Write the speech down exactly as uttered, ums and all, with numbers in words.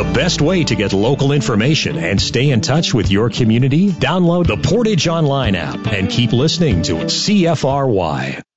The best way to get local information and stay in touch with your community? Download the Portage Online app and keep listening to C F R Y.